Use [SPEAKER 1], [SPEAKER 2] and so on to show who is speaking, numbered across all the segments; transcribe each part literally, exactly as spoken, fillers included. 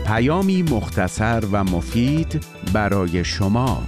[SPEAKER 1] پیامی مختصر و مفید برای شما.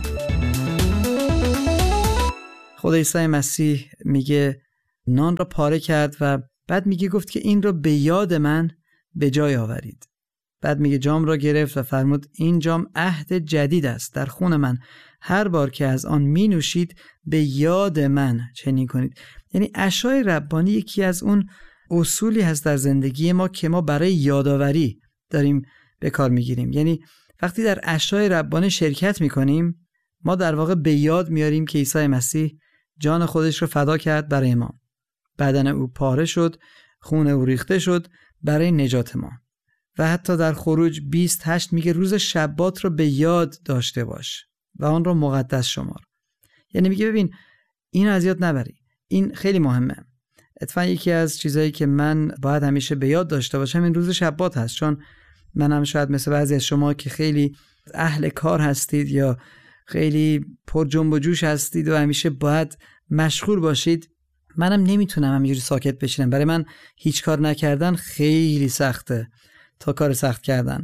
[SPEAKER 2] خدا عیسی مسیح میگه نان را پاره کرد و بعد میگه گفت که این را به یاد من به جای آورید. بعد میگه جام را گرفت و فرمود این جام عهد جدید است در خون من، هر بار که از آن می نوشید به یاد من چنین کنید. یعنی عشای ربانی یکی از اون اصولی هست در زندگی ما که ما برای یادآوری داریم به کار میگیریم. یعنی وقتی در عشای ربانی شرکت میکنیم ما در واقع به یاد میاریم که عیسی مسیح جان خودش رو فدا کرد برای ما، بدن او پاره شد، خون او ریخته شد برای نجات ما. و حتی در خروج بیست و هشت میگه روز شبات رو به یاد داشته باش و آن رو مقدس شمار. یعنی میگه ببین اینو از یاد نبری، این خیلی مهمه. اتفاقا یکی از چیزایی که من باید همیشه به یاد داشته باشم این روز شبات هست، چون منم شاید مثل بعضی از شما که خیلی اهل کار هستید یا خیلی پر جنب و جوش هستید و همیشه باید مشغول باشید، منم نمیتونم همینجوری ساکت بشینم. برای من هیچ کار نکردن خیلی سخته تا کار سخت کردن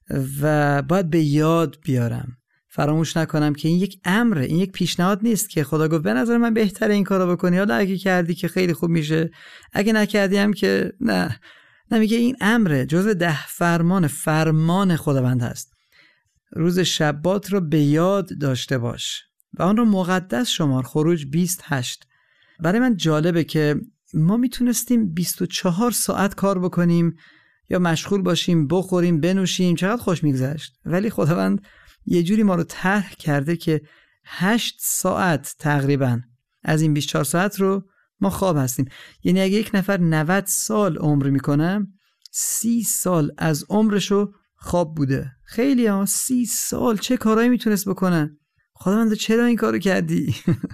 [SPEAKER 2] و باید به یاد بیارم، فراموش نکنم که این یک امره، این یک پیشنهاد نیست که خدا گفت به نظر من بهتره این کارو بکنی، حالا اگه کردی که خیلی خوب میشه، اگه نکردی هم که نه. نمیگه این امره، جزء ده فرمان فرمان خداوند هست. روز شبات رو به یاد داشته باش و آن رو مقدس شمار. خروج بیست و هشت. برای من جالبه که ما میتونستیم بیست و چهار ساعت کار بکنیم یا مشغول باشیم، بخوریم بنوشیم، چقدر خوش میگذشت، ولی خداوند یه جوری ما رو طرح کرده که هشت ساعت تقریبا از این بیست و چهار ساعت رو ما خواب هستیم. یعنی اگه یک نفر نود سال عمر میکنه، سی سال از عمرشو خواب بوده. خیلی ها، سی سال چه کارایی میتونست بکنه؟ خداوند چرا این کارو کردی؟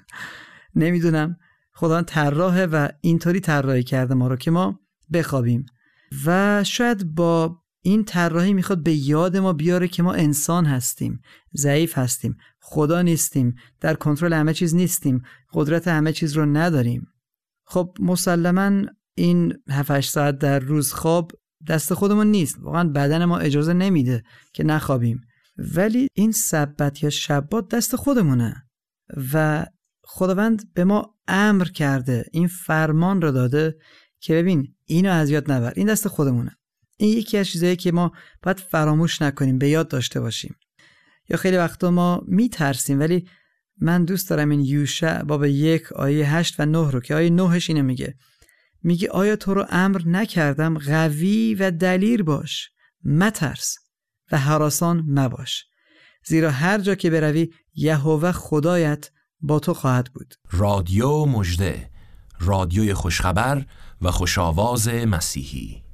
[SPEAKER 2] نمیدونم. خداوند طراحه و اینطوری طراحی کرده ما رو که ما بخوابیم و شاید با این طراحی میخواد به یاد ما بیاره که ما انسان هستیم، ضعیف هستیم، خدا نیستیم، در کنترل همه چیز نیستیم، قدرت همه چیز رو نداریم. خب مسلماً این هفت هشت ساعت در روز خواب دست خودمون نیست، واقعا بدن ما اجازه نمیده که نخوابیم، ولی این سبت یا شبات دست خودمونه و خداوند به ما امر کرده، این فرمان رو داده که ببین اینو از یاد نبر، این دست خودمونه. این یکی از چیزایی که ما باید فراموش نکنیم، به یاد داشته باشیم. یا خیلی وقتا ما میترسیم، ولی من دوست دارم این یوشع باب یک آیه هشت و نه رو که آیه نهش اینو میگه میگه آیا تو رو امر نکردم قوی و دلیر باش، مترس و هراسان مباش، زیرا هر جا که بروی یهوه خدایت با تو خواهد بود.
[SPEAKER 3] رادیو مژده، رادیوی خوشخبر و خوشاواز مسیحی.